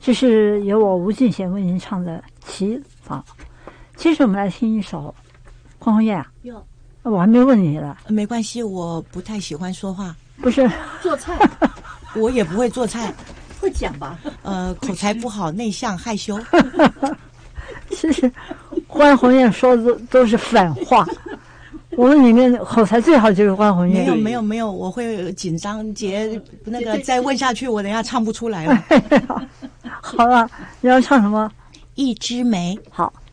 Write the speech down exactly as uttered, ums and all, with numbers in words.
这是由我吴俊贤为您唱的《祈祷》。其实我们来听一首《黄红叶》啊。 哟， 我还没问你了。 没关系，我不太喜欢说话。 不是做菜， 我也不会做菜。 会讲吧？ 呃，口才不好，内向害羞。 其实关红叶说的都都是反话。我们里面口才最好就是关红叶。 没有没有没有，我会紧张，姐那个再问下去，我等一下唱不出来了。 好了，你要唱什么？ 一枝梅。 好。